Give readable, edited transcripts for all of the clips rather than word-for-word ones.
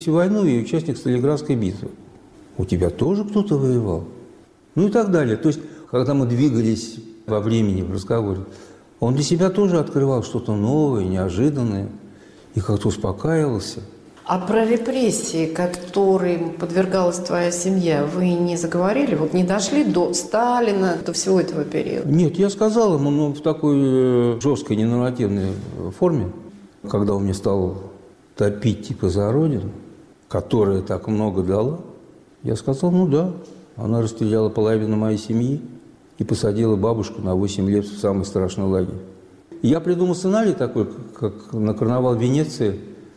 войну и участник Сталинградской битвы. У тебя тоже кто-то воевал? Ну и так далее. То есть, когда мы двигались во времени, в разговоре, он для себя тоже открывал что-то новое, неожиданное и как-то успокаивался. А про репрессии, которым подвергалась твоя семья, вы не заговорили? Вот не дошли до Сталина, до всего этого периода? Нет, я сказал ему, но в такой жесткой, ненормативной форме, когда он мне стал топить типа за Родину, которая так много дала, я сказал, ну да, она расстреляла половину моей семьи и посадила бабушку на 8 лет в самый страшный лагерь. И я придумал сценарий такой, как на карнавал в Венеции.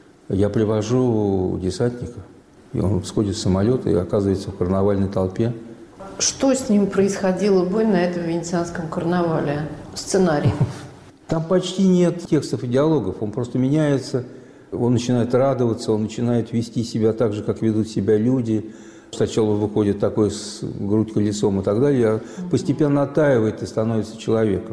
Я привожу десантника, и он сходит с самолета и оказывается в карнавальной толпе. Что с ним происходило бы на этом венецианском карнавале? Сценарий. Там почти нет текстов и диалогов, он просто меняется, он начинает радоваться, он начинает вести себя так же, как ведут себя люди. Сначала выходит такой с грудь колесом и так далее, а постепенно оттаивает и становится человеком.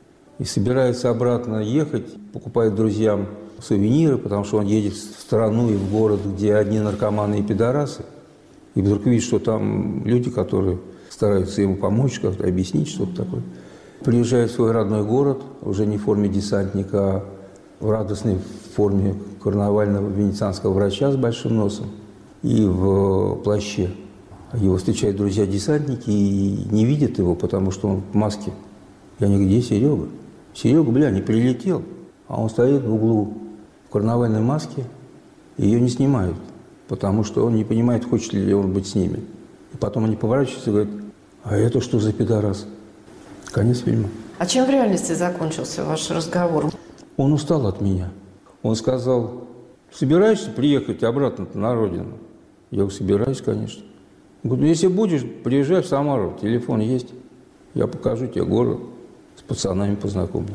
И собирается обратно ехать, покупает друзьям сувениры, потому что он едет в страну и в город, где одни наркоманы и пидорасы. И вдруг видит, что там люди, которые стараются ему помочь, как-то объяснить что-то такое. Приезжает в свой родной город, уже не в форме десантника, а в радостной форме карнавального венецианского врача с большим носом и в плаще. Его встречают друзья-десантники и не видят его, потому что он в маске. И они говорят, где Серега? Серега, бля, не прилетел. А он стоит в углу в карнавальной маске, и ее не снимают, потому что он не понимает, хочет ли он быть с ними. И потом они поворачиваются и говорят, а это что за пидорас? Конец фильма. А чем в реальности закончился ваш разговор? Он устал от меня. Он сказал, собираешься приехать обратно на родину? Я говорю, собираюсь, конечно. Он говорит, если будешь, приезжай в Самару, телефон есть. Я покажу тебе город, с пацанами познакомлю.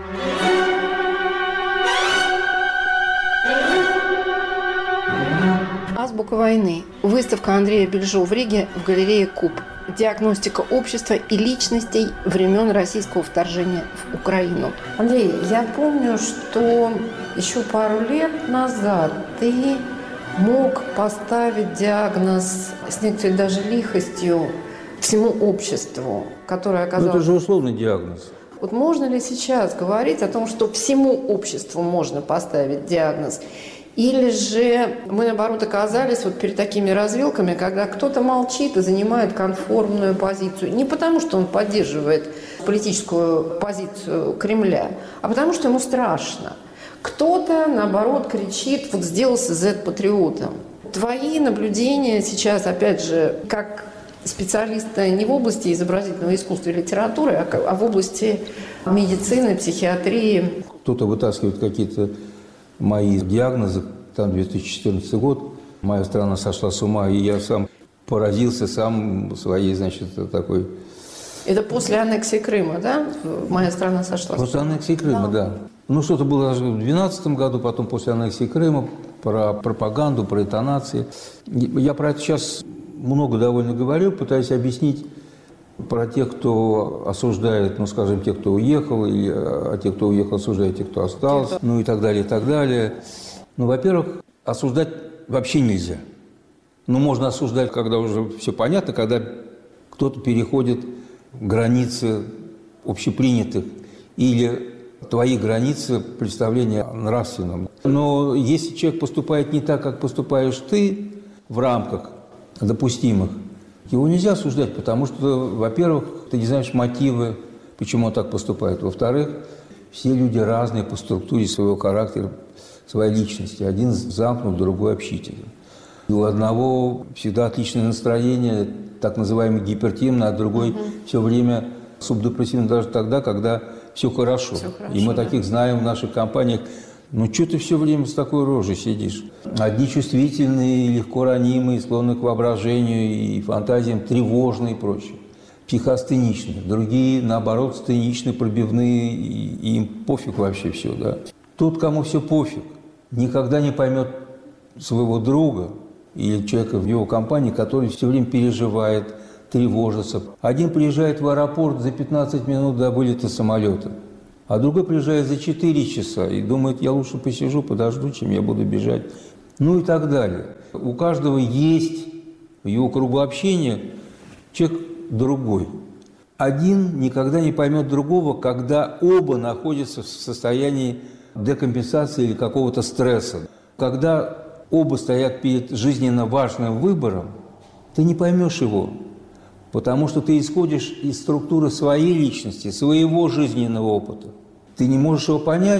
Азбука войны. Выставка Андрея Бельжо в Риге в галерее Куб. Диагностика общества и личностей времен российского вторжения в Украину. Андрей, я помню, что еще пару лет назад ты мог поставить диагноз с некоторой даже лихостью всему обществу, которое оказалось... Ну, это же условный диагноз. Вот можно ли сейчас говорить о том, что всему обществу можно поставить диагноз? Или же мы, наоборот, оказались вот перед такими развилками, когда кто-то молчит и занимает конформную позицию. Не потому, что он поддерживает политическую позицию Кремля, а потому, что ему страшно. Кто-то, наоборот, кричит, вот сделался Z-патриотом. Твои наблюдения сейчас, опять же, как специалиста не в области изобразительного искусства и литературы, а в области медицины, психиатрии. Кто-то вытаскивает какие-то мои диагнозы, там 2014 год, моя страна сошла с ума, и я сам поразился сам своей, значит, такой... Это после аннексии Крыма, да? Моя страна сошла с ума. После аннексии Крыма, да. Ну, что-то было даже в 2012 году, потом после аннексии Крыма, про пропаганду, про интонации. Я про это сейчас много довольно говорю, пытаюсь объяснить про тех, кто осуждает, ну, скажем, тех, кто уехал, или а тех, кто уехал, осуждает тех, кто остался, ну и так далее, и так далее. Ну, во-первых, осуждать вообще нельзя. Ну, можно осуждать, когда уже все понятно, когда кто-то переходит границы общепринятых или твои границы представления о нравственном. Но если человек поступает не так, как поступаешь ты, в рамках допустимых, его нельзя осуждать, потому что, во-первых, ты не знаешь мотивы, почему он так поступает. Во-вторых, все люди разные по структуре своего характера, своей личности. Один замкнут, другой общительный. И у одного всегда отличное настроение, так называемый гипертимный, а другой все время субдепрессивный даже тогда, когда все хорошо. И мы таких знаем в наших компаниях. Ну, что ты все время с такой рожей сидишь? Одни чувствительные, легко ранимые, склонны к воображению и фантазиям, тревожные и прочее. Психоастеничные. Другие, наоборот, стеничные, пробивные, и им пофиг вообще все, да. Тот, кому все пофиг, никогда не поймет своего друга или человека в его компании, который все время переживает, тревожится. Один приезжает в аэропорт за 15 минут до вылета самолета. А другой приезжает за 4 часа и думает, я лучше посижу, подожду, чем я буду бежать Ну и так далее. У каждого есть в его кругу общения человек другой. Один никогда не поймет другого, когда оба находятся в состоянии декомпенсации или какого-то стресса. Когда оба стоят перед жизненно важным выбором, ты не поймешь его, потому что ты исходишь из структуры своей личности, своего жизненного опыта. Ты не можешь его понять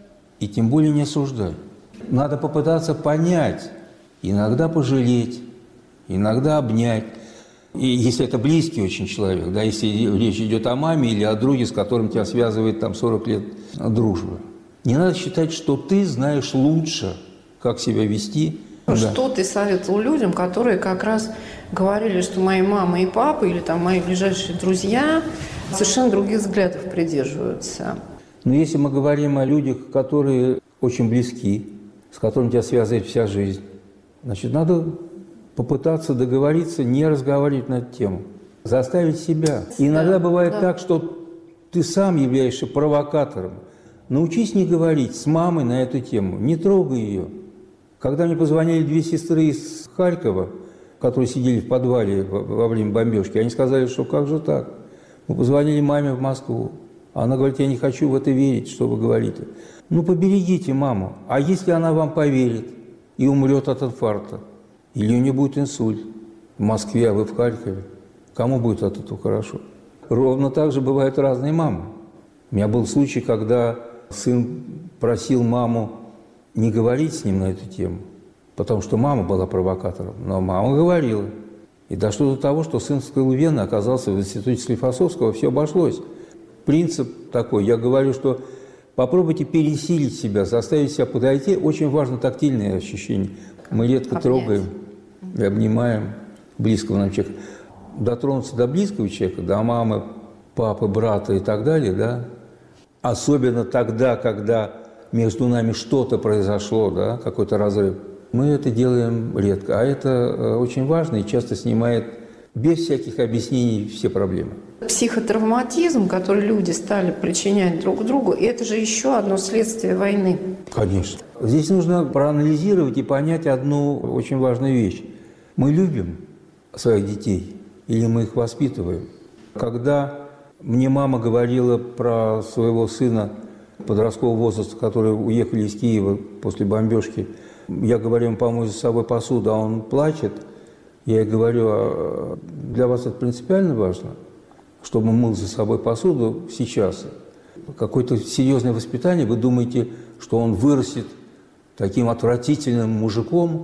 и тем более не осуждать. Надо попытаться понять, иногда пожалеть, иногда обнять. И если это близкий очень человек, да, если речь идет о маме или о друге, с которым тебя связывает там 40 лет дружбы. Не надо считать, что ты знаешь лучше, как себя вести. Что ты советовал людям, которые как раз говорили, что мои мама и папа или там мои ближайшие друзья совершенно других взглядов придерживаются? Но если мы говорим о людях, которые очень близки, с которыми тебя связывает вся жизнь, значит, надо попытаться договориться, не разговаривать на эту тему, заставить себя. И иногда бывает так, что ты сам являешься провокатором. Научись не говорить с мамой на эту тему, не трогай ее. Когда мне позвонили две сестры из Харькова, которые сидели в подвале во время бомбежки, они сказали, что как же так? Мы позвонили маме в Москву. Она говорит, я не хочу в это верить, что вы говорите. Ну, поберегите маму. А если она вам поверит и умрет от инфаркта? Или у нее будет инсульт в Москве, а вы в Харькове? Кому будет от этого хорошо? Ровно так же бывают разные мамы. У меня был случай, когда сын просил маму не говорить с ним на эту тему, потому что мама была провокатором. Но мама говорила. И дошло до того, что сын вскрыл вены, оказался в институте Склифосовского, все обошлось. Принцип такой. Я говорю, что попробуйте пересилить себя, заставить себя подойти. Очень важно тактильное ощущение. Мы редко трогаем и обнимаем близкого нам человека. Дотронуться до близкого человека, до мамы, папы, брата и так далее, да, особенно тогда, когда между нами что-то произошло, да, какой-то разрыв, мы это делаем редко. А это очень важно и часто снимает без всяких объяснений все проблемы. Психотравматизм, который люди стали причинять друг другу, это же еще одно следствие войны. Конечно. Здесь нужно проанализировать и понять одну очень важную вещь. Мы любим своих детей или мы их воспитываем? Когда мне мама говорила про своего сына подросткового возраста, которые уехали из Киева после бомбежки, я говорю ему помыть за собой посуду, а он плачет, я ей говорю, а для вас это принципиально важно, чтобы он мыл за собой посуду сейчас? Какое-то серьезное воспитание, вы думаете, что он вырастет таким отвратительным мужиком,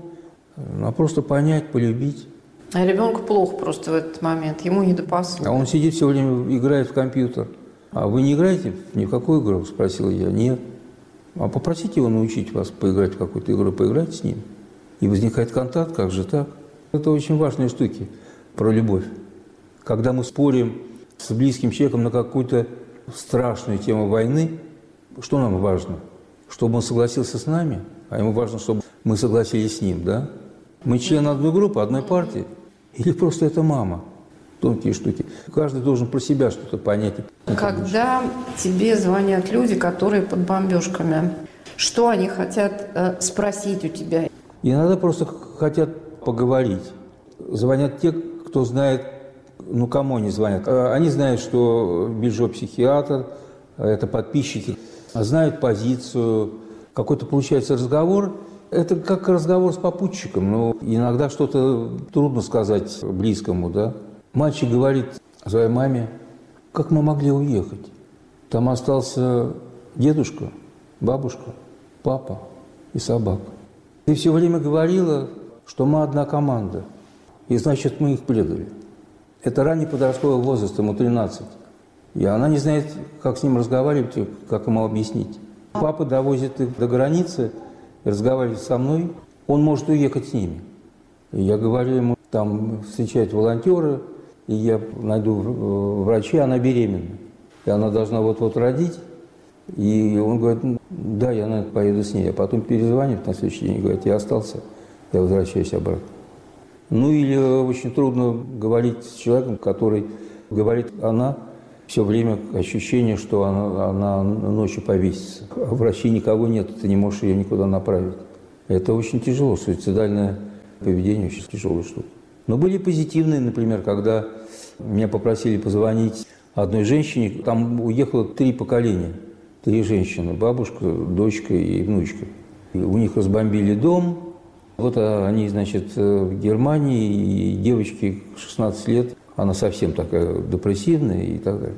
а просто понять, полюбить. А ребенку плохо просто в этот момент, ему не до посуды. А он сидит все время, играет в компьютер. А вы не играете ни в какую игру? Спросил я. Нет. А попросите его научить вас поиграть в какую-то игру, поиграть с ним. И возникает контакт, как же так? Это очень важные штуки про любовь. Когда мы спорим с близким человеком на какую-то страшную тему войны, что нам важно? Чтобы он согласился с нами, а ему важно, чтобы мы согласились с ним, да? Мы члены одной группы, одной партии. Или просто это мама? Тонкие штуки. Каждый должен про себя что-то понять. Когда тебе звонят люди, которые под бомбежками, что они хотят спросить у тебя? Иногда просто хотят поговорить. Звонят те, кто знает, ну кому они звонят. Они знают, что Бельжо психиатр, это подписчики, знают позицию, какой-то получается разговор. Это как разговор с попутчиком, но иногда что-то трудно сказать близкому, да. Мальчик говорит своей маме, как мы могли уехать? Там остался дедушка, бабушка, папа и собака. Ты все время говорила, что мы одна команда, и значит, мы их предали. Это ранний подростковый возраст, ему 13. И она не знает, как с ним разговаривать, как ему объяснить. Папа довозит их до границы, разговаривает со мной, он может уехать с ними. И я говорю ему, там встречают волонтеры, и я найду врача, она беременна. И она должна вот-вот родить. И он говорит, да, я, наверное, поеду с ней. А потом перезвонит на следующий день и говорит, я остался, я возвращаюсь обратно. Ну или очень трудно говорить с человеком, который говорит, она все время ощущение, что она ночью повесится. А в враче никого нет, ты не можешь ее никуда направить. Это очень тяжело. Суицидальное поведение очень тяжелая штука. Но были позитивные, например, когда меня попросили позвонить одной женщине. Там уехало 3 поколения. 3 женщины. Бабушка, дочка и внучка. И у них разбомбили дом. Вот они, значит, в Германии. И девочке 16 лет. Она совсем такая депрессивная и так далее.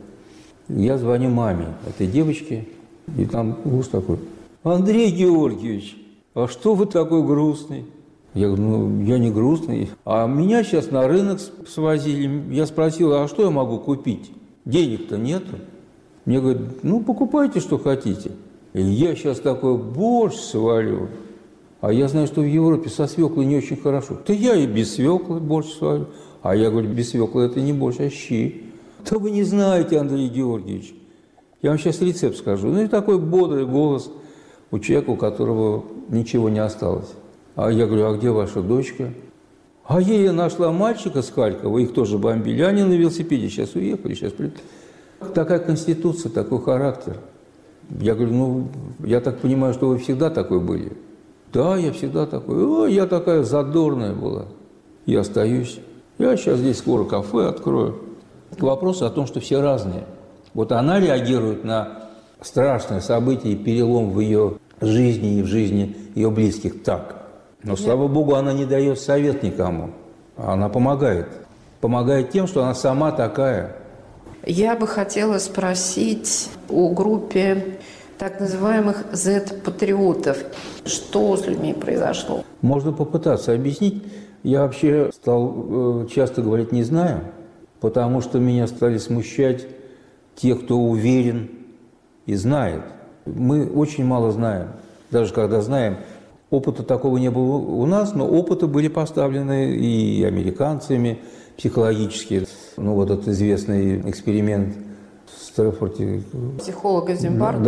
Я звоню маме этой девочки. И там голос такой: Андрей Георгиевич, а что вы такой грустный? Я говорю: ну, я не грустный. А меня сейчас на рынок свозили. Я спросил: а что я могу купить? Денег-то нету. Мне говорят: ну, покупайте, что хотите. И я сейчас такой борщ сварю. А я знаю, что в Европе со свеклой не очень хорошо. Да я и без свеклы борщ сварю. А я говорю: без свеклы это не борщ, а щи. Да вы не знаете, Андрей Георгиевич. Я вам сейчас рецепт скажу. Ну и такой бодрый голос у человека, у которого ничего не осталось. А я говорю: а где ваша дочка? А я нашла мальчика с Харькова, их тоже бомбили. Они на велосипеде сейчас уехали, сейчас придут. Такая конституция, такой характер. Я говорю: ну, я так понимаю, что вы всегда такой были. Да, я всегда такой. О, я такая задорная была. Я остаюсь. Я сейчас здесь скоро кафе открою. К вопросу о том, что все разные. Вот она реагирует на страшное событие и перелом в ее жизни и в жизни ее близких так. Но, слава богу, она не дает совет никому. Она помогает. Помогает тем, что она сама такая. Я бы хотела спросить о группе так называемых Z-патриотов. Что с людьми произошло? Можно попытаться объяснить. Я вообще стал часто говорить «не знаю», потому что меня стали смущать те, кто уверен и знает. Мы очень мало знаем. Даже когда знаем, опыта такого не было у нас, но опыты были поставлены и американцами психологические. Ну, вот этот известный эксперимент в Стрэфорде. Психолога Зимбарда?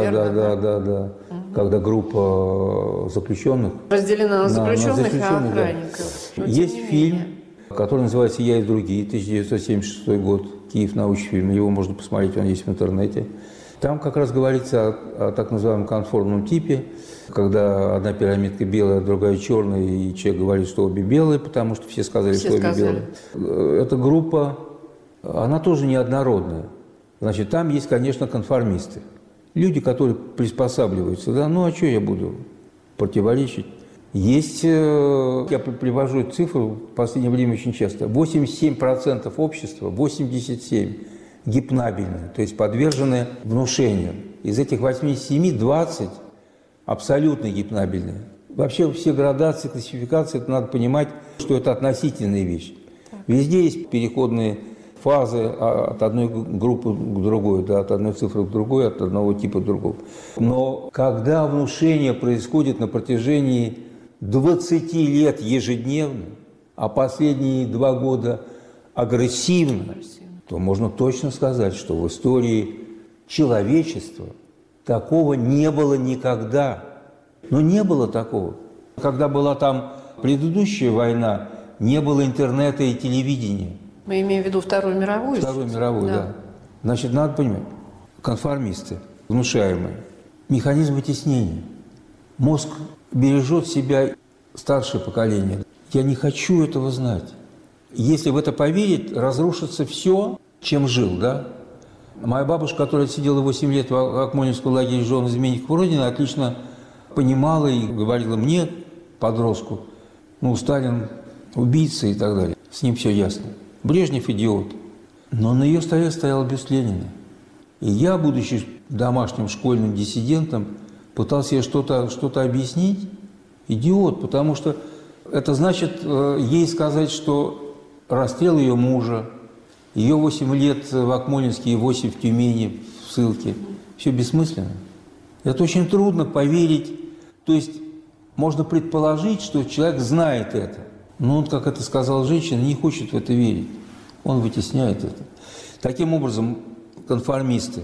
Да. Когда группа заключенных разделена на заключенных и охранников. Да. Есть фильм, который называется «Я и другие», 1976 год, Киев, научный фильм. Его можно посмотреть, он есть в интернете. Там как раз говорится о так называемом конформном типе, когда одна пирамидка белая, другая черная, и человек говорит, что обе белые, потому что все сказали, что обе белые. Эта группа, она тоже неоднородная. Значит, там есть, конечно, конформисты. Люди, которые приспосабливаются. Да, ну а что я буду противоречить? Есть, я привожу эту цифру в последнее время очень часто, 87% общества, 87% гипнабельны, то есть подвержены внушению. Из этих 87 20 абсолютно гипнабельные. Вообще все градации, классификации, это надо понимать, что это относительная вещь. Везде есть переходные фазы от одной группы к другой, да, от одной цифры к другой, от одного типа к другому. Но когда внушение происходит на протяжении 20 лет ежедневно, а последние 2 года агрессивно, то можно точно сказать, что в истории человечества такого не было никогда. Но не было такого. Когда была там предыдущая война, не было интернета и телевидения. Мы имеем в виду Вторую мировую? Вторую мировую, да. Значит, надо понимать, конформисты, внушаемые, механизм вытеснения. Мозг бережет себя, старшее поколение. Я не хочу этого знать. Если в это поверить, разрушится все, чем жил, да? Моя бабушка, которая сидела 8 лет в Акмолинском лагере жен изменников Родины, отлично понимала и говорила мне, подростку, ну, Сталин убийца и так далее. С ним все ясно. Брежнев идиот. Но на ее столе стоял бюст Ленина. И я, будучи домашним школьным диссидентом, пытался ей что-то объяснить. Идиот, потому что это значит ей сказать, что расстрел ее мужа, ее 8 лет в Акмолинске и 8 в Тюмени в ссылке, все бессмысленно. Это очень трудно поверить. То есть можно предположить, что человек знает это. Но он, как это сказала женщина, не хочет в это верить. Он вытесняет это. Таким образом, конформисты,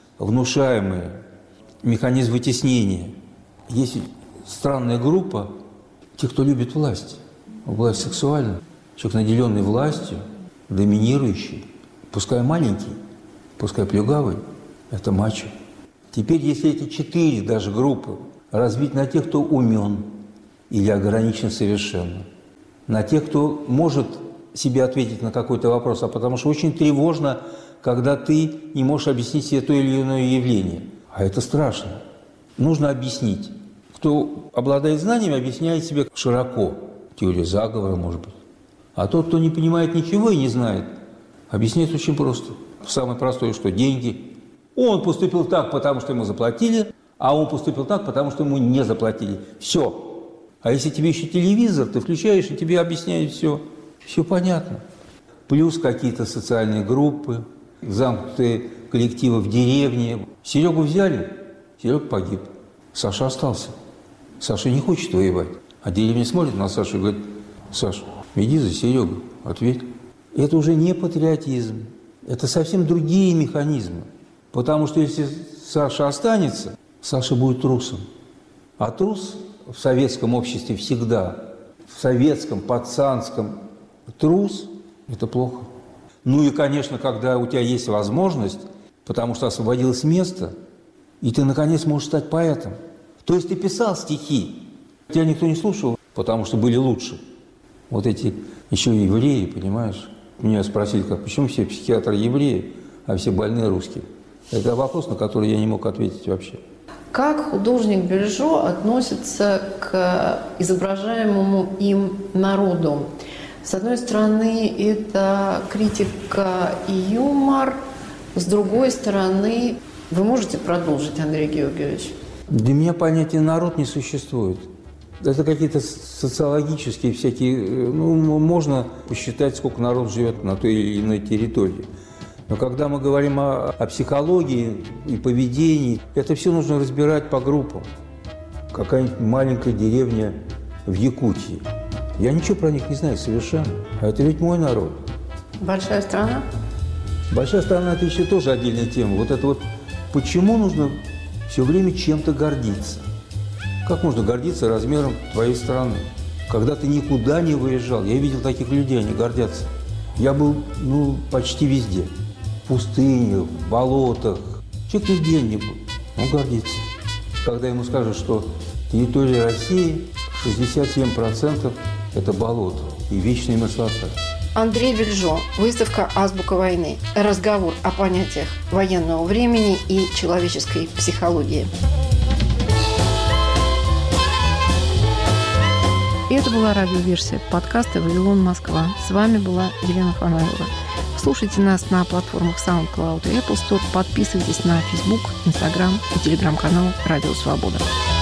внушаемые, механизм вытеснения. Есть странная группа тех, кто любит власть. Власть сексуальная. Человек, наделенный властью, доминирующий, пускай маленький, пускай плюгавый, это мачо. Теперь, если эти 4 даже группы разбить на тех, кто умен, или ограничен совершенно. На тех, кто может себе ответить на какой-то вопрос, а потому что очень тревожно, когда ты не можешь объяснить себе то или иное явление. А это страшно. Нужно объяснить. Кто обладает знаниями, объясняет себе широко. Теория заговора, может быть. А тот, кто не понимает ничего и не знает, объясняет очень просто. Самое простое, что деньги. Он поступил так, потому что ему заплатили, а он поступил так, потому что ему не заплатили. Все. А если тебе еще телевизор, ты включаешь, и тебе объясняют все. Все понятно. Плюс какие-то социальные группы, замкнутые коллективы в деревне. Серегу взяли, Серега погиб. Саша остался. Саша не хочет воевать. А деревня смотрит на Сашу и говорит: Саша, иди за Серегу, ответь. Это уже не патриотизм. Это совсем другие механизмы. Потому что если Саша останется, Саша будет трусом. А трус в советском обществе всегда, в советском, пацанском, трус – это плохо. Ну и, конечно, когда у тебя есть возможность, потому что освободилось место, и ты, наконец, можешь стать поэтом. То есть ты писал стихи, тебя никто не слушал, потому что были лучше. Вот эти еще и евреи, понимаешь? Меня спросили, почему все психиатры евреи, а все больные русские? Это вопрос, на который я не мог ответить вообще. Как художник Бельжо относится к изображаемому им народу? С одной стороны, это критика и юмор. С другой стороны, вы можете продолжить, Андрей Георгиевич? Для меня понятия «народ» не существует. Это какие-то социологические всякие... можно посчитать, сколько народ живет на той или иной территории. Но когда мы говорим о психологии и поведении, это все нужно разбирать по группам. Какая-нибудь маленькая деревня в Якутии. Я ничего про них не знаю совершенно. А это ведь мой народ. Большая страна? Большая страна – это еще тоже отдельная тема. Вот это вот почему нужно все время чем-то гордиться? Как можно гордиться размером твоей страны? Когда ты никуда не выезжал, я видел таких людей, они гордятся. Я был, почти везде. В пустынях, в болотах. Человек нигде не был. Он гордится. Когда ему скажут, что территория России 67% – это болото и вечная мерзлота. Андрей Бельжо. Выставка «Азбука войны». Разговор о понятиях военного времени и человеческой психологии. И это была радиоверсия подкаста «Вавилон, Москва». С вами была Елена Фанаева. Слушайте нас на платформах SoundCloud и Apple Store. Подписывайтесь на Facebook, Instagram и телеграм-канал «Радио Свобода».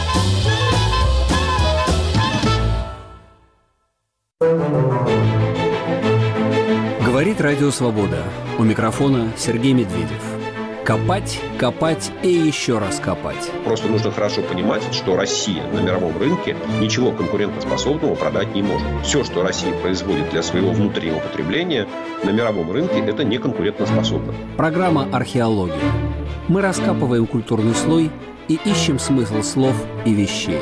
Говорит Радио Свобода. У микрофона Сергей Медведев. Копать, копать и еще раз копать. Просто нужно хорошо понимать, что Россия на мировом рынке ничего конкурентоспособного продать не может. Все, что Россия производит для своего внутреннего потребления, на мировом рынке это не конкурентоспособно. Программа «Археология». Мы раскапываем культурный слой и ищем смысл слов и вещей.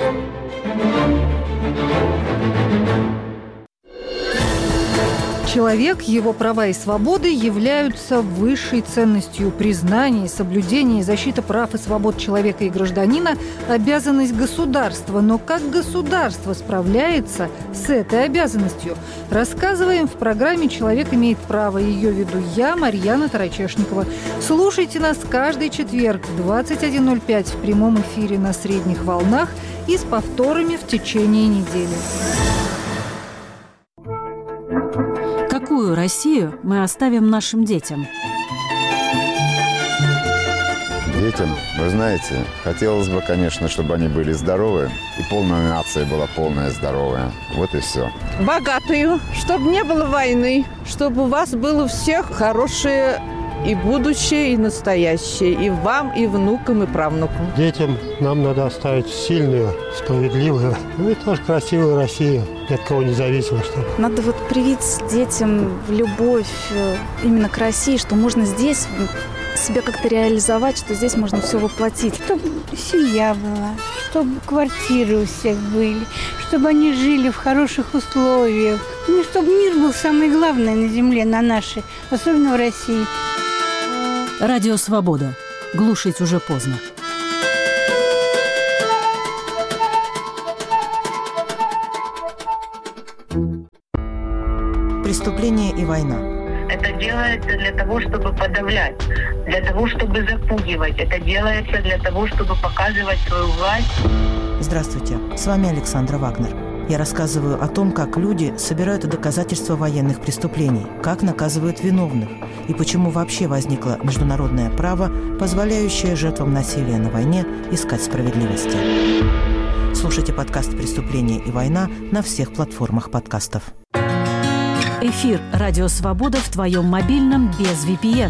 Человек, его права и свободы являются высшей ценностью. Признание, соблюдение и защита прав и свобод человека и гражданина – обязанность государства. Но как государство справляется с этой обязанностью? Рассказываем в программе «Человек имеет право». Ее веду я, Марьяна Тарачешникова. Слушайте нас каждый четверг в 21:05 в прямом эфире на средних волнах и с повторами в течение недели. Какую Россию мы оставим нашим детям? Детям, вы знаете, хотелось бы, конечно, чтобы они были здоровы, и полная нация была полная здоровая. Вот и все. Богатую, чтобы не было войны, чтобы у вас было у всех хорошее и будущее, и настоящее, и вам, и внукам, и правнукам. Детям нам надо оставить сильную, справедливую, и тоже красивую Россию, ни от кого не зависимо. Чтобы. Надо привить детям любовь именно к России, что можно здесь себя как-то реализовать, что здесь можно все воплотить. Чтобы семья была, чтобы квартиры у всех были, чтобы они жили в хороших условиях. Ну, чтобы мир был самое главное на земле, на нашей, особенно в России. Радио Свобода. Глушить уже поздно. преступление и война. Это делается для того, чтобы подавлять, для того, чтобы запугивать. Это делается для того, чтобы показывать свою власть. Здравствуйте, с вами Александра Вагнер. Я рассказываю о том, как люди собирают доказательства военных преступлений, как наказывают виновных и почему вообще возникло международное право, позволяющее жертвам насилия на войне искать справедливости. Слушайте подкаст «Преступление и война» на всех платформах подкастов. Эфир «Радио Свобода» в твоем мобильном без VPN.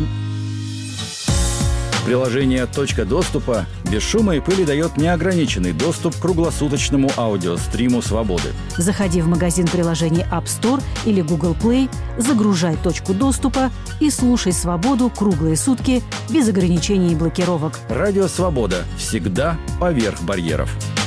Приложение «Точка доступа» без шума и пыли дает неограниченный доступ к круглосуточному аудиостриму «Свободы». Заходи в магазин приложений App Store или Google Play, загружай «Точку доступа» и слушай «Свободу» круглые сутки без ограничений и блокировок. Радио «Свобода» всегда поверх барьеров.